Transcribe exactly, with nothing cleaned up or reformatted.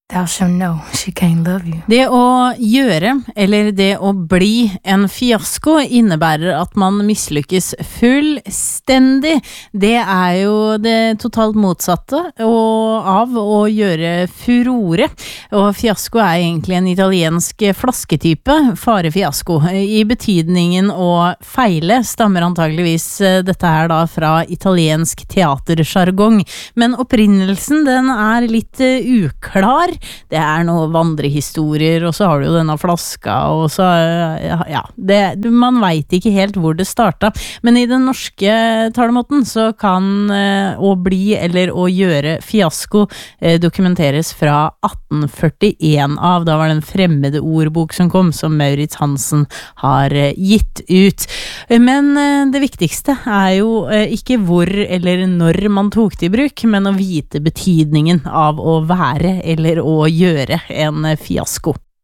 Thou shall know she can't love you. Det å gjøre, eller det å bli en fiasko innebærer at man mislykkes fullstendig. Det er jo det totalt motsatte og av å gjøre furore. Og fiasko er egentlig en italiensk flasketype, farefiasko. I betydningen å feile stammer antageligvis dette her da fra italiensk teaterjargong. Men opprinnelsen den er litt uklar. Det er noen vandrehistorier, og så har du jo denne flaska, og så, ja, det, man vet ikke helt hvor det startet. Men i den norske talemåten så kan å bli eller å gjøre fiasko dokumenteres fra atten førtien av. Da var det en fremmede ordbok som kom, som Maurits Hansen har gitt ut. Men det viktigste er jo ikke hvor eller når man tok det i bruk, men å vite betydningen av å være eller å gjøre en fiasko.